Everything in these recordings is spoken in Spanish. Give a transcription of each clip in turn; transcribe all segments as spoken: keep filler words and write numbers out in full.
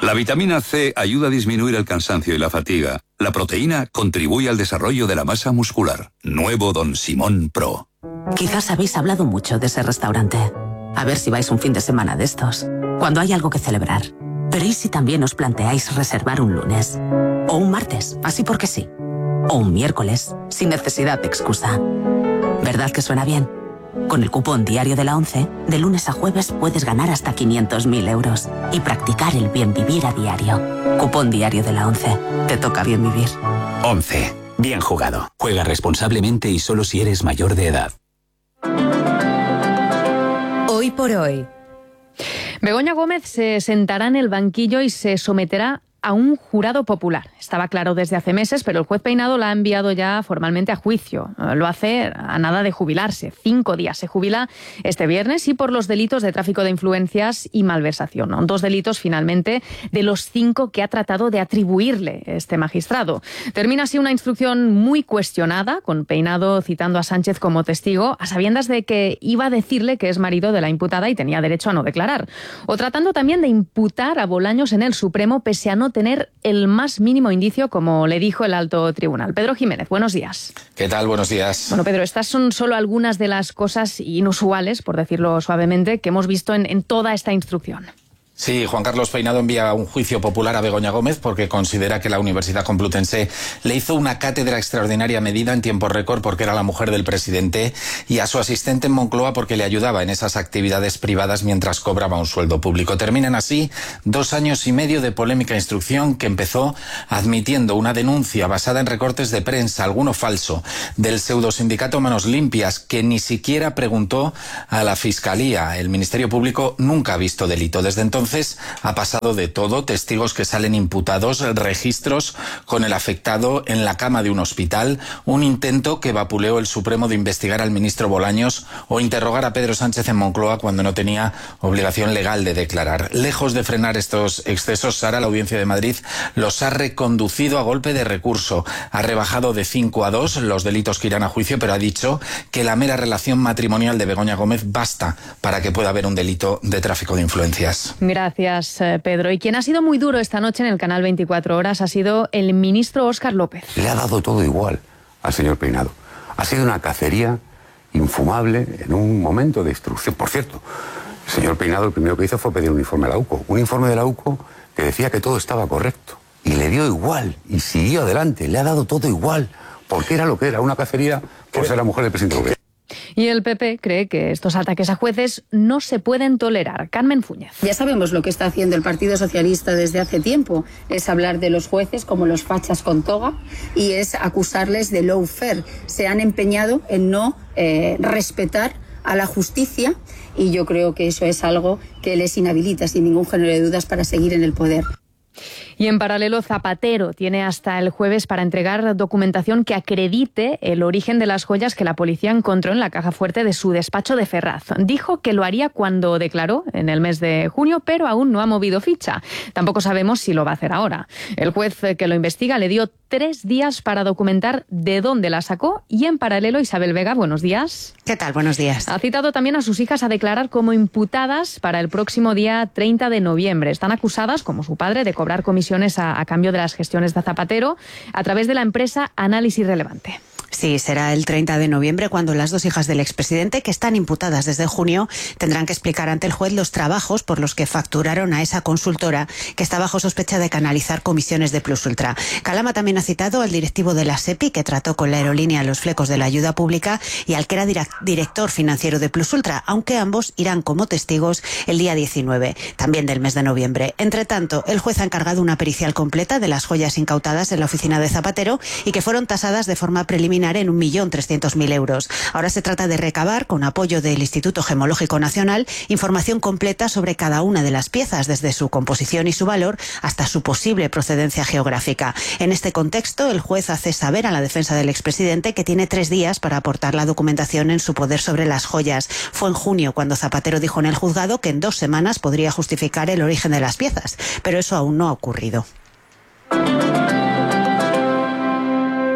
La vitamina C ayuda a disminuir el cansancio y la fatiga. La proteína contribuye al desarrollo de la masa muscular. Nuevo Don Simón Pro. Quizás habéis hablado mucho de ese restaurante. A ver si vais un fin de semana de estos, cuando hay algo que celebrar. Pero ¿y si también os planteáis reservar un lunes? O un martes, así porque sí. O un miércoles, sin necesidad de excusa. ¿Verdad que suena bien? Con el cupón diario de la ONCE, de lunes a jueves puedes ganar hasta quinientos mil euros y practicar el bien vivir a diario. Cupón diario de la ONCE. Te toca bien vivir. ONCE. Bien jugado. Juega responsablemente y solo si eres mayor de edad. Hoy por hoy. Begoña Gómez se sentará en el banquillo y se someterá a un jurado popular. Estaba claro desde hace meses, pero el juez Peinado la ha enviado ya formalmente a juicio. Lo hace a nada de jubilarse. Cinco días. Se jubila este viernes y por los delitos de tráfico de influencias y malversación. Dos delitos, finalmente, de los cinco que ha tratado de atribuirle este magistrado. Termina así una instrucción muy cuestionada, con Peinado citando a Sánchez como testigo, a sabiendas de que iba a decirle que es marido de la imputada y tenía derecho a no declarar. O tratando también de imputar a Bolaños en el Supremo, pese a no tener el más mínimo indicio, como le dijo el alto tribunal. Pedro Jiménez, buenos días. ¿Qué tal? Buenos días. Bueno, Pedro, estas son solo algunas de las cosas inusuales, por decirlo suavemente, que hemos visto en, en toda esta instrucción. Sí, Juan Carlos Peinado envía un juicio popular a Begoña Gómez porque considera que la Universidad Complutense le hizo una cátedra extraordinaria medida en tiempo récord porque era la mujer del presidente, y a su asistente en Moncloa porque le ayudaba en esas actividades privadas mientras cobraba un sueldo público. Terminan así dos años y medio de polémica instrucción que empezó admitiendo una denuncia basada en recortes de prensa, alguno falso, del pseudosindicato Manos Limpias, que ni siquiera preguntó a la Fiscalía. El Ministerio Público nunca ha visto delito. Desde entonces ha pasado de todo: testigos que salen imputados, registros con el afectado en la cama de un hospital, un intento que vapuleó el Supremo de investigar al ministro Bolaños o interrogar a Pedro Sánchez en Moncloa cuando no tenía obligación legal de declarar. Lejos de frenar estos excesos, Sara, la Audiencia de Madrid los ha reconducido a golpe de recurso. Ha rebajado de cinco a dos los delitos que irán a juicio, pero ha dicho que la mera relación matrimonial de Begoña Gómez basta para que pueda haber un delito de tráfico de influencias. Gracias, Pedro. Y quien ha sido muy duro esta noche en el canal veinticuatro horas ha sido el ministro Óscar López. Le ha dado todo igual al señor Peinado. Ha sido una cacería infumable en un momento de instrucción. Por cierto, el señor Peinado lo primero que hizo fue pedir un informe a la UCO. Un informe de la UCO que decía que todo estaba correcto. Y le dio igual y siguió adelante. Le ha dado todo igual porque era lo que era, una cacería por ser la mujer del presidente López. Y el P P cree que estos ataques a jueces no se pueden tolerar. Carmen Fúñez. Ya sabemos lo que está haciendo el Partido Socialista desde hace tiempo. Es hablar de los jueces como los fachas con toga y es acusarles de lawfare. Se han empeñado en no eh, respetar a la justicia y yo creo que eso es algo que les inhabilita sin ningún género de dudas para seguir en el poder. Y en paralelo, Zapatero tiene hasta el jueves para entregar documentación que acredite el origen de las joyas que la policía encontró en la caja fuerte de su despacho de Ferraz. Dijo que lo haría cuando declaró en el mes de junio, pero aún no ha movido ficha. Tampoco sabemos si lo va a hacer ahora. El juez que lo investiga le dio tres días para documentar de dónde la sacó y en paralelo, Isabel Vega, buenos días. ¿Qué tal? Buenos días. Ha citado también a sus hijas a declarar como imputadas para el próximo día treinta de noviembre. Están acusadas, como su padre, de cobrar comisiones a, a cambio de las gestiones de Zapatero a través de la empresa Análisis Relevante. Sí, será el treinta de noviembre cuando las dos hijas del expresidente, que están imputadas desde junio, tendrán que explicar ante el juez los trabajos por los que facturaron a esa consultora que está bajo sospecha de canalizar comisiones de Plus Ultra. Calama también ha citado al directivo de la SEPI, que trató con la aerolínea los flecos de la ayuda pública, y al que era director financiero de Plus Ultra, aunque ambos irán como testigos el día diecinueve, también del mes de noviembre. Entre tanto, el juez ha encargado una pericial completa de las joyas incautadas en la oficina de Zapatero y que fueron tasadas de forma preliminar en un millón trescientos mil euros. Ahora se trata de recabar, con apoyo del Instituto Gemológico Nacional, información completa sobre cada una de las piezas, desde su composición y su valor hasta su posible procedencia geográfica. En este contexto, el juez hace saber a la defensa del expresidente que tiene tres días para aportar la documentación en su poder sobre las joyas. Fue en junio cuando Zapatero dijo en el juzgado que en dos semanas podría justificar el origen de las piezas, pero eso aún no ha ocurrido. Que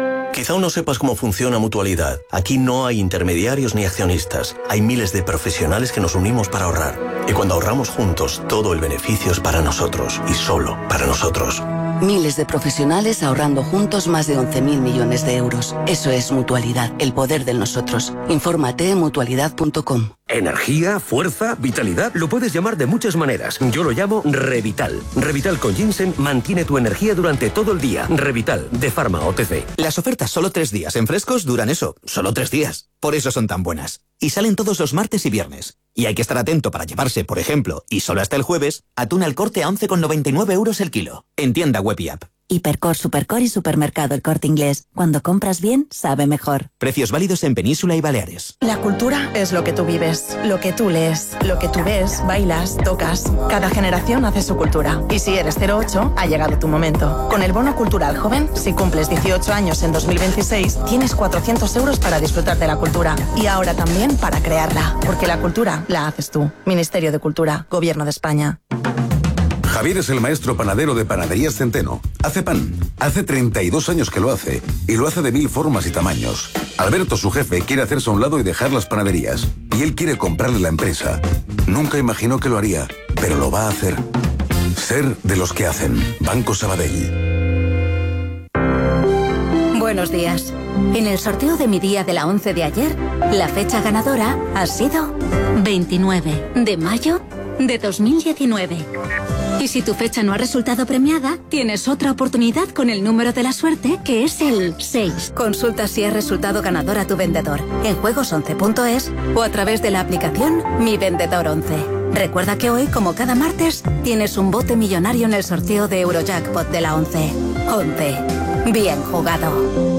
Quizá aún no sepas cómo funciona Mutualidad. Aquí no hay intermediarios ni accionistas. Hay miles de profesionales que nos unimos para ahorrar. Y cuando ahorramos juntos, todo el beneficio es para nosotros y solo para nosotros. Miles de profesionales ahorrando juntos más de once mil millones de euros. Eso es Mutualidad, el poder del nosotros. Infórmate en mutualidad punto com. Energía, fuerza, vitalidad, lo puedes llamar de muchas maneras. Yo lo llamo Revital. Revital con ginseng mantiene tu energía durante todo el día. Revital, de Pharma O T C. Las ofertas solo tres días en Frescos duran eso, solo tres días. Por eso son tan buenas. Y salen todos los martes y viernes. Y hay que estar atento para llevarse, por ejemplo, y solo hasta el jueves, atún al Corte a once con noventa y nueve euros el kilo. En tienda web y app. Hipercor, Supercor y Supermercado El Corte Inglés. Cuando compras bien, sabe mejor. Precios válidos en Península y Baleares. La cultura es lo que tú vives, lo que tú lees, lo que tú ves, bailas, tocas. Cada generación hace su cultura. Y si eres cero ocho, ha llegado tu momento. Con el Bono Cultural Joven, si cumples dieciocho años en dos mil veintiséis, tienes cuatrocientos euros para disfrutar de la cultura. Y ahora también para crearla. Porque la cultura la haces tú. Ministerio de Cultura, Gobierno de España. Javier es el maestro panadero de Panaderías Centeno. Hace pan. Hace treinta y dos años que lo hace. Y lo hace de mil formas y tamaños. Alberto, su jefe, quiere hacerse a un lado y dejar las panaderías. Y él quiere comprarle la empresa. Nunca imaginó que lo haría, pero lo va a hacer. Ser de los que hacen. Banco Sabadell. Buenos días. En el sorteo de mi día de la once de ayer, la fecha ganadora ha sido veintinueve de mayo de dos mil diecinueve. Y si tu fecha no ha resultado premiada, tienes otra oportunidad con el número de la suerte, que es el seis. Consulta si ha resultado ganador a tu vendedor en juegos once punto es o a través de la aplicación Mi Vendedor once. Recuerda que hoy, como cada martes, tienes un bote millonario en el sorteo de Eurojackpot de la once. once. Bien jugado.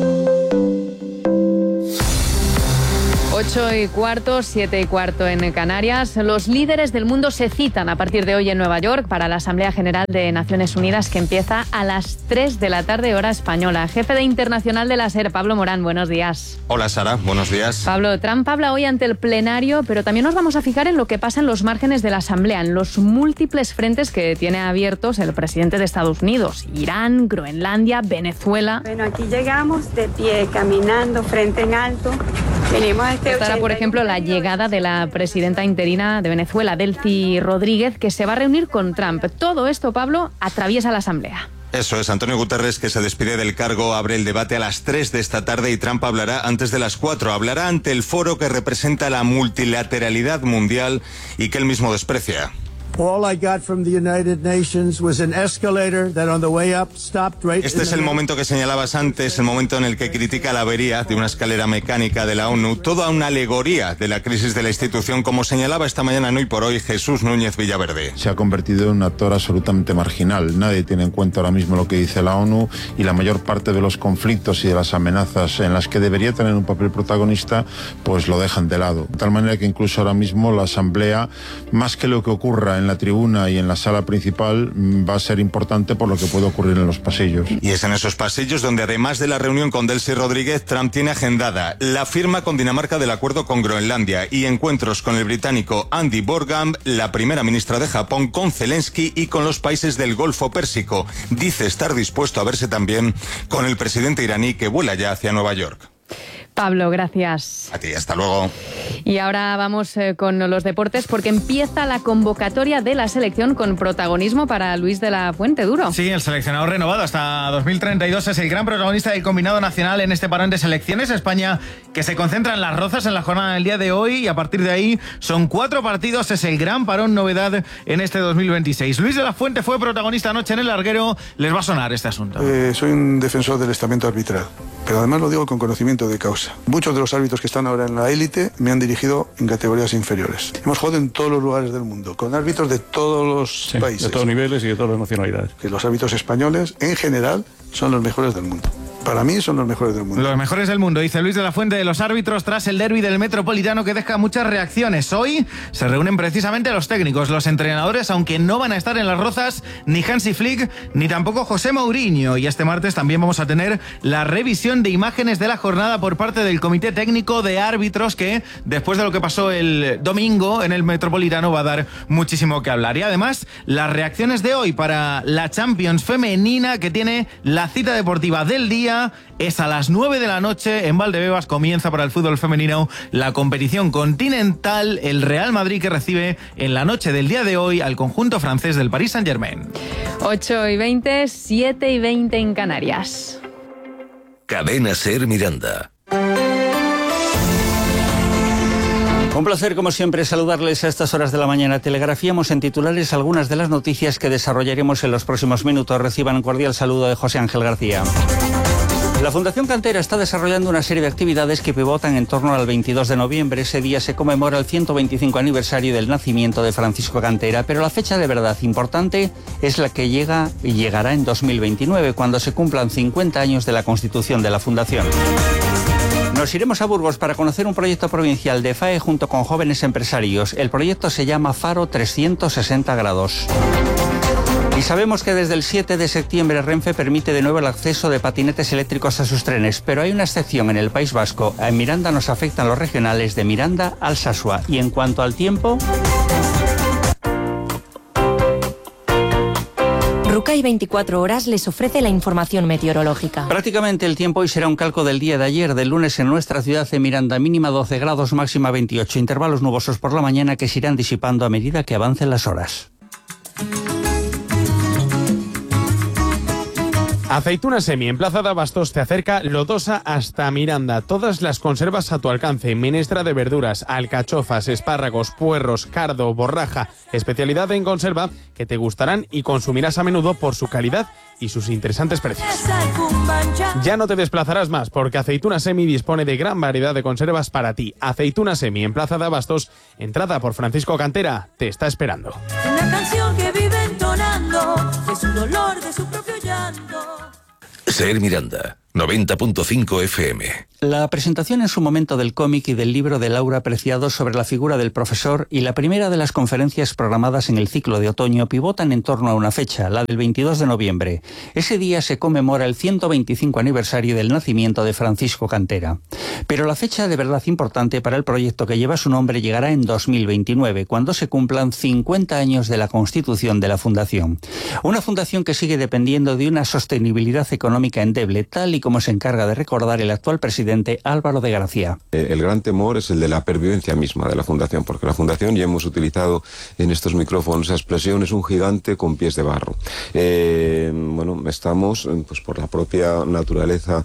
ocho y cuarto, siete y cuarto en Canarias. Los líderes del mundo se citan a partir de hoy en Nueva York para la Asamblea General de Naciones Unidas, que empieza a las tres de la tarde, hora española. Jefe de Internacional de la SER, Pablo Morán, buenos días. Hola Sara, buenos días. Pablo, Trump habla hoy ante el plenario, pero también nos vamos a fijar en lo que pasa en los márgenes de la Asamblea, en los múltiples frentes que tiene abiertos el presidente de Estados Unidos: Irán, Groenlandia, Venezuela. Bueno, aquí llegamos de pie, caminando, frente en alto. Venimos a este Estará, por ejemplo, la llegada de la presidenta interina de Venezuela, Delcy Rodríguez, que se va a reunir con Trump. Todo esto, Pablo, atraviesa la Asamblea. Eso es, Antonio Guterres, que se despide del cargo, abre el debate a las tres de esta tarde y Trump hablará antes de las cuatro. Hablará ante el foro que representa la multilateralidad mundial y que él mismo desprecia. Este es el momento que señalabas antes, el momento en el que critica la avería de una escalera mecánica de la ONU, toda una alegoría de la crisis de la institución, como señalaba esta mañana en Hoy por Hoy Jesús Núñez Villaverde. Se ha convertido en un actor absolutamente marginal. Nadie tiene en cuenta ahora mismo lo que dice la ONU y la mayor parte de los conflictos y de las amenazas en las que debería tener un papel protagonista, pues lo dejan de lado. De tal manera que incluso ahora mismo la Asamblea, más que lo que ocurra en la tribuna y en la sala principal, va a ser importante por lo que puede ocurrir en los pasillos. Y es en esos pasillos donde, además de la reunión con Delcy Rodríguez, Trump tiene agendada la firma con Dinamarca del acuerdo con Groenlandia y encuentros con el británico Andy Borgham, la primera ministra de Japón, con Zelensky y con los países del Golfo Pérsico. Dice estar dispuesto a verse también con el presidente iraní, que vuela ya hacia Nueva York. Pablo, gracias. A ti, hasta luego. Y ahora vamos eh, con los deportes, porque empieza la convocatoria de la selección con protagonismo para Luis de la Fuente Duro. Sí, el seleccionado renovado hasta dos mil treinta y dos es el gran protagonista del combinado nacional en este parón de selecciones. España, que se concentra en Las Rozas en la jornada del día de hoy, y a partir de ahí son cuatro partidos, es el gran parón novedad en este dos mil veintiséis. Luis de la Fuente fue protagonista anoche en el larguero, les va a sonar este asunto. Eh, soy un defensor del estamento arbitral, pero además lo digo con conocimiento de causa. Muchos de los árbitros que están ahora en la élite me han dirigido en categorías inferiores. Hemos jugado en todos los lugares del mundo, con árbitros de todos los sí, países. De todos niveles y de todas las nacionalidades. Que los árbitros españoles, en general, son los mejores del mundo. Para mí son los mejores del mundo. Los mejores del mundo, dice Luis de la Fuente de los árbitros tras el derbi del Metropolitano, que deja muchas reacciones. Hoy se reúnen precisamente los técnicos, los entrenadores, aunque no van a estar en Las Rozas ni Hansi Flick ni tampoco José Mourinho. Y este martes también vamos a tener la revisión de imágenes de la jornada por parte del Comité Técnico de Árbitros, que después de lo que pasó el domingo en el Metropolitano va a dar muchísimo que hablar. Y además las reacciones de hoy para la Champions femenina, que tiene la cita deportiva del día día es a las nueve de la noche. En Valdebebas comienza para el fútbol femenino la competición continental. El Real Madrid que recibe en la noche del día de hoy al conjunto francés del Paris Saint-Germain. ocho y veinte, siete y veinte en Canarias. Cadena Ser Miranda. Un placer, como siempre, saludarles a estas horas de la mañana. Telegrafiamos en titulares algunas de las noticias que desarrollaremos en los próximos minutos. Reciban un cordial saludo de José Ángel García. La Fundación Cantera está desarrollando una serie de actividades que pivotan en torno al veintidós de noviembre. Ese día se conmemora el ciento veinticinco aniversario del nacimiento de Francisco Cantera, pero la fecha de verdad importante es la que llega y llegará en dos mil veintinueve, cuando se cumplan cincuenta años de la constitución de la Fundación. Nos iremos a Burgos para conocer un proyecto provincial de F A E junto con jóvenes empresarios. El proyecto se llama Faro trescientos sesenta grados. Y sabemos que desde el siete de septiembre Renfe permite de nuevo el acceso de patinetes eléctricos a sus trenes, pero hay una excepción en el País Vasco. En Miranda nos afectan los regionales de Miranda a Alsasua. Y en cuanto al tiempo... Rucay veinticuatro horas les ofrece la información meteorológica. Prácticamente el tiempo hoy será un calco del día de ayer. Del lunes en nuestra ciudad de Miranda, mínima doce grados, máxima veintiocho. Intervalos nubosos por la mañana que se irán disipando a medida que avancen las horas. Aceituna Semi, en Plaza de Abastos, te acerca Lodosa hasta Miranda. Todas las conservas a tu alcance. Menestra de verduras, alcachofas, espárragos, puerros, cardo, borraja. Especialidad en conserva que te gustarán y consumirás a menudo por su calidad y sus interesantes precios. Ya no te desplazarás más porque Aceituna Semi dispone de gran variedad de conservas para ti. Aceituna Semi, en Plaza de Abastos, entrada por Francisco Cantera, te está esperando. Una canción que vive entonando de su dolor, de su propio llanto. Ser Miranda, noventa punto cinco F M. La presentación en su momento del cómic y del libro de Laura Preciado sobre la figura del profesor y la primera de las conferencias programadas en el ciclo de otoño pivotan en torno a una fecha, la del veintidós de noviembre. Ese día se conmemora el ciento veinticinco aniversario del nacimiento de Francisco Cantera. Pero la fecha de verdad importante para el proyecto que lleva su nombre llegará en dos mil veintinueve, cuando se cumplan cincuenta años de la constitución de la Fundación. Una fundación que sigue dependiendo de una sostenibilidad económica endeble, tal y como se encarga de recordar el actual presidente Álvaro de Gracia. El gran temor es el de la pervivencia misma de la Fundación, porque la Fundación, ya hemos utilizado en estos micrófonos esa expresión, es un gigante con pies de barro. Eh, bueno, estamos, pues por la propia naturaleza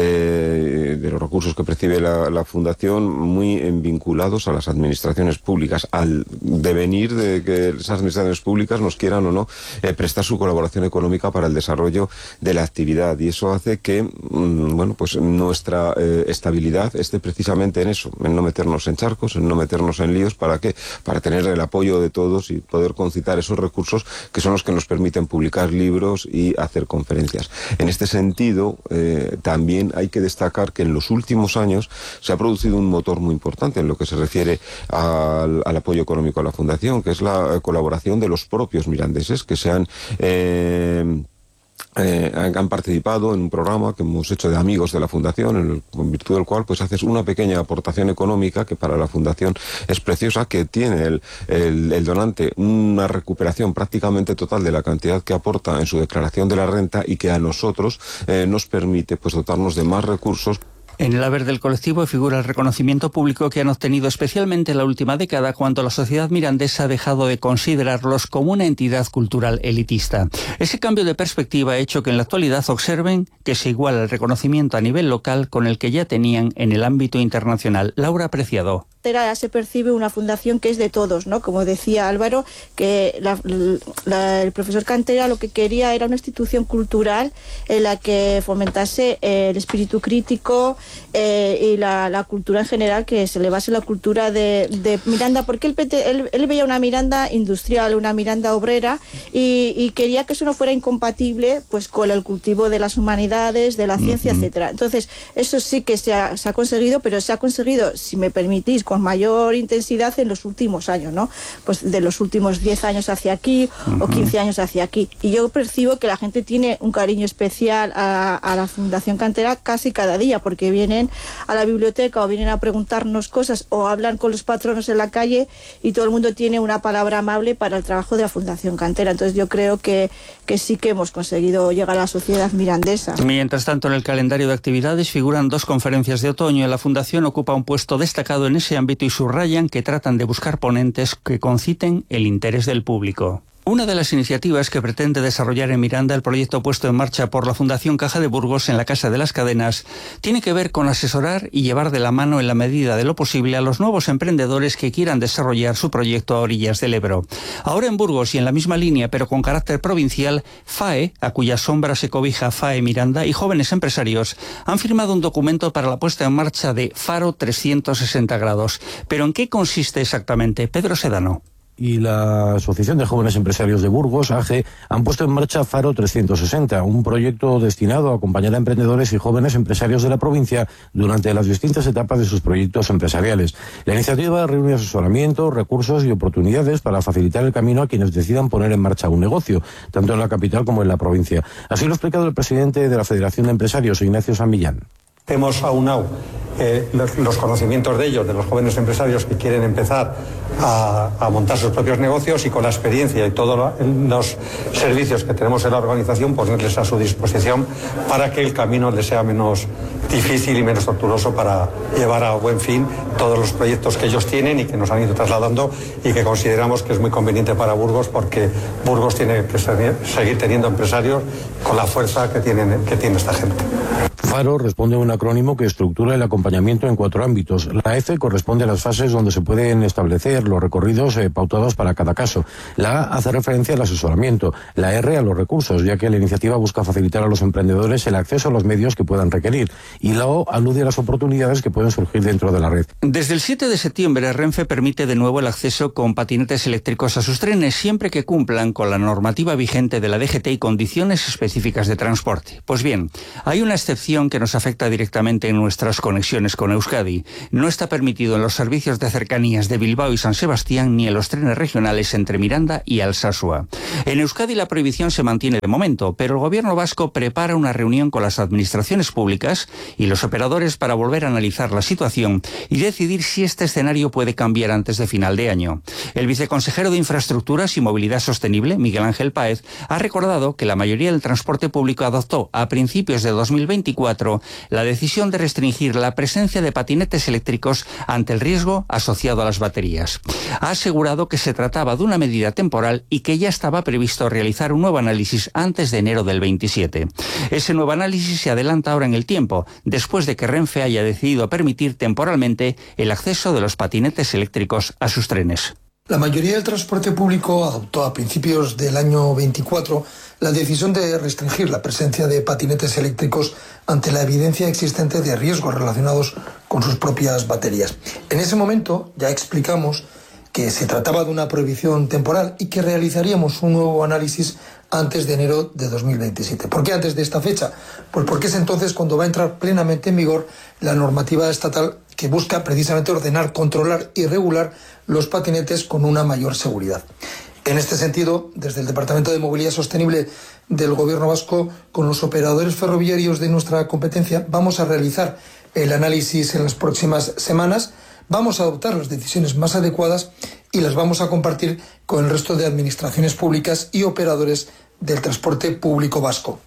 eh, de los recursos que percibe la, la Fundación, muy vinculados a las administraciones públicas, al devenir de que esas administraciones públicas nos quieran o no eh, prestar su colaboración económica para el desarrollo de la actividad, y eso hace que, mmm, bueno, pues nuestra eh, estabilidad esté precisamente en eso, en no meternos en charcos, en no meternos en líos. ¿Para qué? Para tener el apoyo de todos y poder concitar esos recursos que son los que nos permiten publicar libros y hacer conferencias. En este sentido, eh, también hay que destacar que en los últimos años se ha producido un motor muy importante en lo que se refiere al, al apoyo económico a la Fundación, que es la colaboración de los propios mirandeses que se han... Eh, Eh, han participado en un programa que hemos hecho de amigos de la Fundación, en, el, en virtud del cual pues haces una pequeña aportación económica que para la Fundación es preciosa, que tiene el, el, el donante una recuperación prácticamente total de la cantidad que aporta en su declaración de la renta, y que a nosotros eh, nos permite pues dotarnos de más recursos. En el haber del colectivo figura el reconocimiento público que han obtenido especialmente en la última década, cuando la sociedad mirandesa ha dejado de considerarlos como una entidad cultural elitista. Ese cambio de perspectiva ha hecho que en la actualidad observen que se iguala el reconocimiento a nivel local con el que ya tenían en el ámbito internacional. Laura Preciado. Se percibe una fundación que es de todos, ¿no? Como decía Álvaro, que la, la, el profesor Cantera lo que quería era una institución cultural en la que fomentase el espíritu crítico eh, y la, la cultura en general, que se elevase la cultura de, de Miranda, porque él, él, él veía una Miranda industrial, una Miranda obrera, y, y quería que eso no fuera incompatible pues con el cultivo de las humanidades, de la ciencia, uh-huh. etcétera. Entonces, eso sí que se ha, se ha conseguido, pero se ha conseguido, si me permitís, con mayor intensidad en los últimos años, ¿no? Pues de los últimos diez años hacia aquí, uh-huh. o quince años hacia aquí. Y yo percibo que la gente tiene un cariño especial a, a la Fundación Cantera casi cada día, porque viene vienen a la biblioteca o vienen a preguntarnos cosas o hablan con los patronos en la calle y todo el mundo tiene una palabra amable para el trabajo de la Fundación Cantera. Entonces yo creo que, que sí que hemos conseguido llegar a la sociedad mirandesa. Mientras tanto, en el calendario de actividades figuran dos conferencias de otoño. La Fundación ocupa un puesto destacado en ese ámbito y subrayan que tratan de buscar ponentes que conciten el interés del público. Una de las iniciativas que pretende desarrollar en Miranda el proyecto puesto en marcha por la Fundación Caja de Burgos en la Casa de las Cadenas tiene que ver con asesorar y llevar de la mano en la medida de lo posible a los nuevos emprendedores que quieran desarrollar su proyecto a orillas del Ebro. Ahora en Burgos y en la misma línea pero con carácter provincial, FAE, a cuya sombra se cobija FAE Miranda, y jóvenes empresarios han firmado un documento para la puesta en marcha de Faro trescientos sesenta grados. ¿Pero en qué consiste exactamente? Pedro Sedano y la Asociación de Jóvenes Empresarios de Burgos, A G E, han puesto en marcha Faro trescientos sesenta, un proyecto destinado a acompañar a emprendedores y jóvenes empresarios de la provincia durante las distintas etapas de sus proyectos empresariales. La iniciativa reúne asesoramiento, recursos y oportunidades para facilitar el camino a quienes decidan poner en marcha un negocio, tanto en la capital como en la provincia. Así lo ha explicado el presidente de la Federación de Empresarios, Ignacio San Millán. Hemos aunado eh, los, los conocimientos de ellos, de los jóvenes empresarios que quieren empezar a, a montar sus propios negocios, y con la experiencia y todos los servicios que tenemos en la organización, ponerles a su disposición para que el camino les sea menos difícil y menos tortuoso para llevar a buen fin todos los proyectos que ellos tienen y que nos han ido trasladando y que consideramos que es muy conveniente para Burgos, porque Burgos tiene que ser, seguir teniendo empresarios con la fuerza que, tienen, que tiene esta gente. Faro responde a un acrónimo que estructura el acompañamiento en cuatro ámbitos. La F corresponde a las fases donde se pueden establecer los recorridos eh, pautados para cada caso. La A hace referencia al asesoramiento. La R a los recursos, ya que la iniciativa busca facilitar a los emprendedores el acceso a los medios que puedan requerir. Y la O alude a las oportunidades que pueden surgir dentro de la red. Desde el siete de septiembre, Renfe permite de nuevo el acceso con patinetes eléctricos a sus trenes, siempre que cumplan con la normativa vigente de la D G T y condiciones específicas de transporte. Pues bien, hay una excepción que nos afecta directamente en nuestras conexiones con Euskadi. No está permitido en los servicios de cercanías de Bilbao y San Sebastián ni en los trenes regionales entre Miranda y Alsasua. En Euskadi la prohibición se mantiene de momento, pero el gobierno vasco prepara una reunión con las administraciones públicas y los operadores para volver a analizar la situación y decidir si este escenario puede cambiar antes de final de año. El viceconsejero de Infraestructuras y Movilidad Sostenible, Miguel Ángel Páez, ha recordado que la mayoría del transporte público adoptó a principios de dos mil veinticuatro la decisión de restringir la presencia de patinetes eléctricos ante el riesgo asociado a las baterías. Ha asegurado que se trataba de una medida temporal y que ya estaba previsto realizar un nuevo análisis antes de enero del veintisiete. Ese nuevo análisis se adelanta ahora en el tiempo, después de que Renfe haya decidido permitir temporalmente el acceso de los patinetes eléctricos a sus trenes. La mayoría del transporte público adoptó a principios del año veinticuatro la decisión de restringir la presencia de patinetes eléctricos ante la evidencia existente de riesgos relacionados con sus propias baterías. En ese momento ya explicamos que se trataba de una prohibición temporal y que realizaríamos un nuevo análisis antes de enero de dos mil veintisiete. ¿Por qué antes de esta fecha? Pues porque es entonces cuando va a entrar plenamente en vigor la normativa estatal que busca precisamente ordenar, controlar y regular los patinetes con una mayor seguridad. En este sentido, desde el Departamento de Movilidad Sostenible del Gobierno vasco, con los operadores ferroviarios de nuestra competencia, vamos a realizar el análisis en las próximas semanas, vamos a adoptar las decisiones más adecuadas y las vamos a compartir con el resto de administraciones públicas y operadores del transporte público vasco.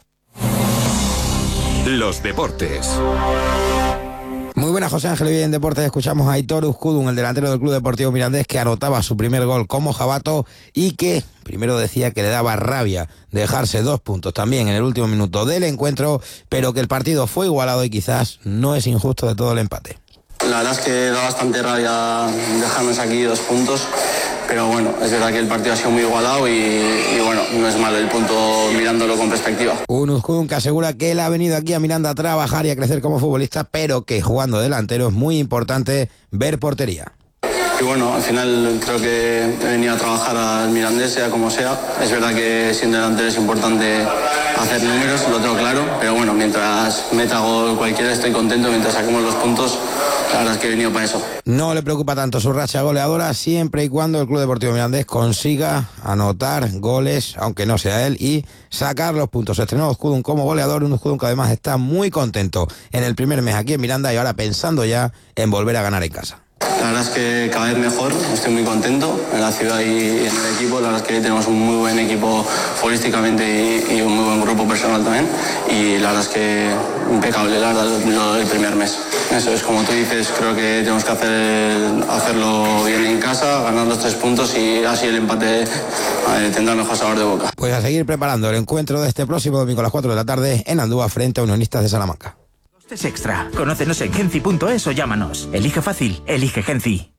Los deportes. Muy buenas, José Ángel, bien en Deportes. Escuchamos a Aitor Uzkudun, el delantero del Club Deportivo Mirandés, que anotaba su primer gol como jabato y que primero decía que le daba rabia dejarse dos puntos también en el último minuto del encuentro, pero que el partido fue igualado y quizás no es injusto de todo el empate. La verdad es que da bastante rabia dejarnos aquí dos puntos, pero bueno, es verdad que el partido ha sido muy igualado y, y bueno, no es malo el punto mirándolo con perspectiva. Un Uzkudun que asegura que él ha venido aquí a Miranda a trabajar y a crecer como futbolista, pero que jugando delantero es muy importante ver portería. Y bueno, al final creo que he venido a trabajar al Mirandés, sea como sea. Es verdad que siendo delantero es importante hacer números, lo tengo claro, pero bueno, mientras meta gol cualquiera estoy contento, mientras saquemos los puntos la verdad es que he venido para eso. No le preocupa tanto su racha goleadora siempre y cuando el Club Deportivo Mirandés consiga anotar goles, aunque no sea él, y sacar los puntos. Estrenó Oscudun como goleador, un Oscudun que además está muy contento en el primer mes aquí en Miranda y ahora pensando ya en volver a ganar en casa. La verdad es que cada vez mejor, estoy muy contento en la ciudad y en el equipo. La verdad es que tenemos un muy buen equipo futbolísticamente y, y un muy buen grupo personal también. Y la verdad es que impecable, la verdad, lo del primer mes. Eso es, como tú dices, creo que tenemos que hacer, hacerlo bien en casa, ganar los tres puntos y así el empate eh, tendrá mejor sabor de boca. Pues a seguir preparando el encuentro de este próximo domingo a las cuatro de la tarde en Andúa frente a Unionistas de Salamanca. Costes extra. Conócenos en genci punto es o llámanos. Elige fácil, elige Genci.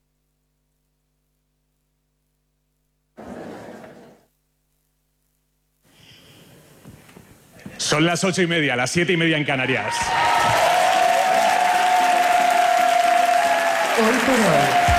Son las ocho y media, las siete y media en Canarias. Hoy por hoy.